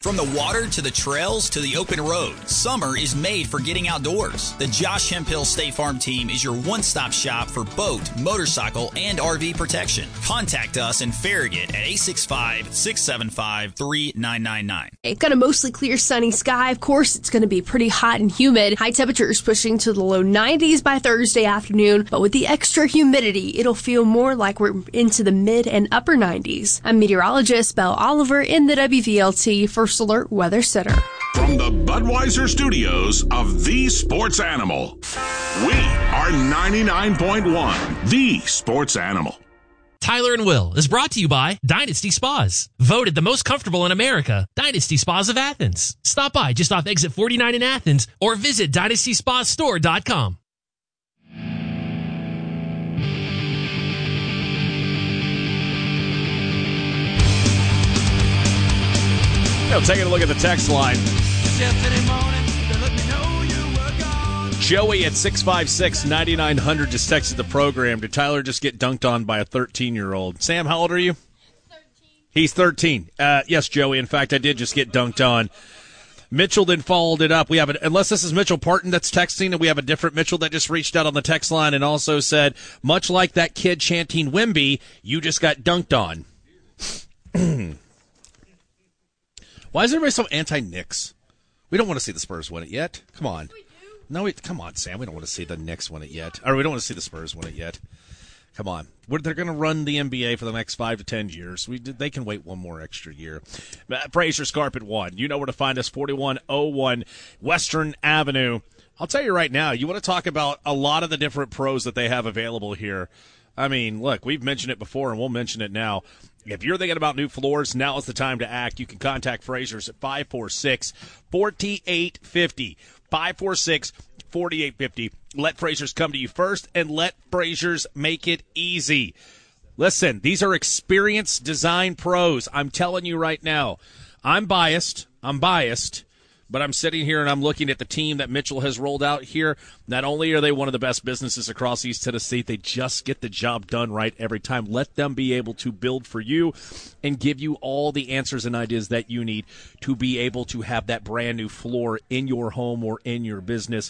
From the water to the trails to the open road, summer is made for getting outdoors. The Josh Hemphill State Farm team is your one-stop shop for boat, motorcycle, and RV protection. Contact us in Farragut at 865-675-3999. It's got a mostly clear sunny sky. Of course, it's going to be pretty hot and humid. High temperatures pushing to the low 90s by Thursday afternoon, but with the extra humidity, it'll feel more like we're into the mid and upper 90s. I'm meteorologist Belle Oliver in the WVLT First Alert Weather Center. From the Budweiser studios of The Sports Animal, we are 99.1 The Sports Animal. Tyler and Will is brought to you by Dynasty Spas. Voted the most comfortable in America. Dynasty Spas of Athens. Stop by just off exit 49 in Athens or visit DynastySpaStore.com. Taking a look at the text line. Joey at 656-9900 just texted the program. Did Tyler just get dunked on by a 13-year-old? Sam, how old are you? 13. He's 13. Yes, Joey. In fact, I did just get dunked on. Mitchell then followed it up. We have unless this is Mitchell Parton that's texting, and we have a different Mitchell that just reached out on the text line and also said, much like that kid chanting Wemby, you just got dunked on. Why is everybody so anti-Knicks? We don't want to see the Spurs win it yet. Come on. No, come on, Sam. We don't want to see the Knicks win it yet. Or we don't want to see the Spurs win it yet. Come on. They're going to run the NBA for the next 5 to 10 years. They can wait one more extra year. Fraser's Carpet One. You know where to find us, 4101 Western Avenue. I'll tell you right now, you want to talk about a lot of the different pros that they have available here. I mean, look, we've mentioned it before, and we'll mention it now. If you're thinking about new floors, now is the time to act. You can contact Fraser's at 546-4850. 546-4850. Let Fraser's come to you first, and let Fraser's make it easy. Listen, these are experienced design pros. I'm telling you right now, I'm biased, but I'm sitting here and I'm looking at the team that Mitchell has rolled out here. Not only are they one of the best businesses across East Tennessee, they just get the job done right every time. Let them be able to build for you and give you all the answers and ideas that you need to be able to have that brand new floor in your home or in your business.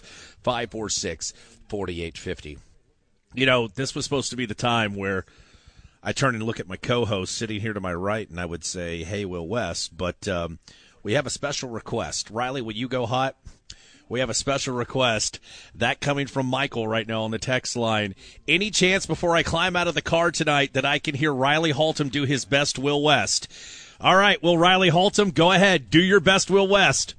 546-4850. You know, this was supposed to be the time where I turn and look at my co-host sitting here to my right and I would say, hey, Will West, but we have a special request. Riley, will you go hot? We have a special request. That coming from Michael right now on the text line. Any chance before I climb out of the car tonight that I can hear Riley Haltom do his best Will West? All right, Will Riley Haltom, go ahead. Do your best Will West.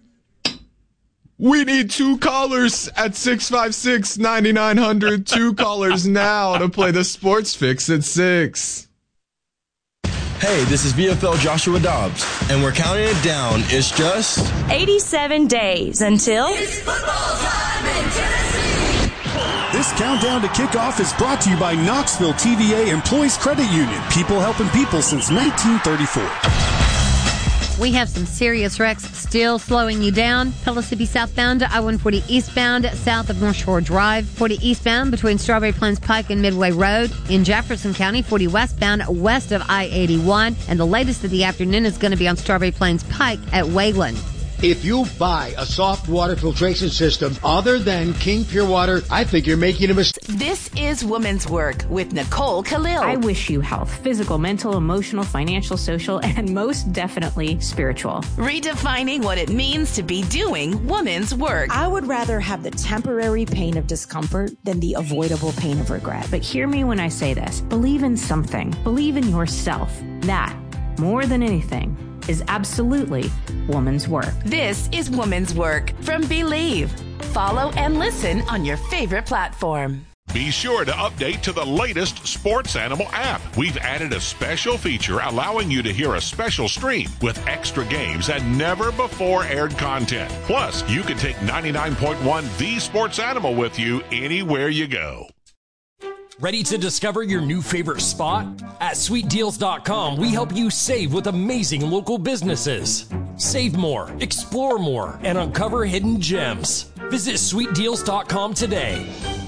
We need 2 callers at 656-9900. 2 callers now to play the Sports Fix at 6. Hey, this is VFL Joshua Dobbs, and we're counting it down. It's just 87 days until it's football time in Tennessee. This countdown to kickoff is brought to you by Knoxville TVA Employees Credit Union. People helping people since 1934. We have some serious wrecks still slowing you down. Pella City southbound, I-140 eastbound, south of North Shore Drive. 40 eastbound between Strawberry Plains Pike and Midway Road. In Jefferson County, 40 westbound, west of I-81. And the latest of the afternoon is going to be on Strawberry Plains Pike at Wayland. If you buy a soft water filtration system other than King Pure Water, I think you're making a mistake. This is Women's Work with Nicole Khalil. I wish you health, physical, mental, emotional, financial, social, and most definitely spiritual. Redefining what it means to be doing women's work. I would rather have the temporary pain of discomfort than the avoidable pain of regret. But hear me when I say this. Believe in something. Believe in yourself. That, more than anything, is absolutely woman's work. This is Woman's Work from Believe. Follow and listen on your favorite platform. Be sure to update to the latest Sports Animal app. We've added a special feature allowing you to hear a special stream with extra games and never before aired content. Plus, you can take 99.1 The Sports Animal with you anywhere you go. Ready to discover your new favorite spot? At SweetDeals.com, we help you save with amazing local businesses. Save more, explore more, and uncover hidden gems. Visit SweetDeals.com today.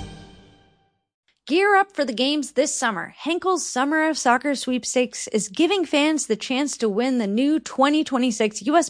Gear up for the games this summer. Henkel's Summer of Soccer Sweepstakes is giving fans the chance to win the new 2026 U.S.